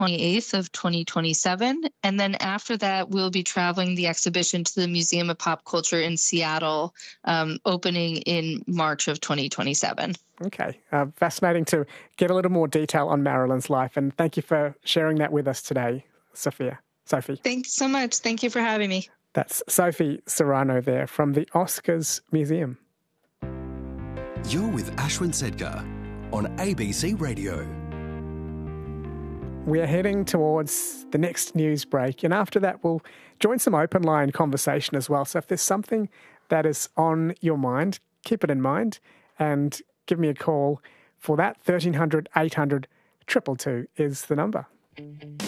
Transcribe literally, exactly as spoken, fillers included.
twenty-eighth of twenty twenty-seven. And then after that, we'll be traveling the exhibition to the Museum of Pop Culture in Seattle, um, opening in March of twenty twenty-seven. Okay. Uh, fascinating to get a little more detail on Marilyn's life. And thank you for sharing that with us today, Sophia. Sophie. Thanks so much. Thank you for having me. That's Sophie Serrano there from the Oscars Museum. You're with Ashwin Sedkar on A B C Radio. We are heading towards the next news break, and after that we'll join some open line conversation as well. So if there's something that is on your mind, keep it in mind and give me a call for that. thirteen hundred, eight hundred, two two two is the number.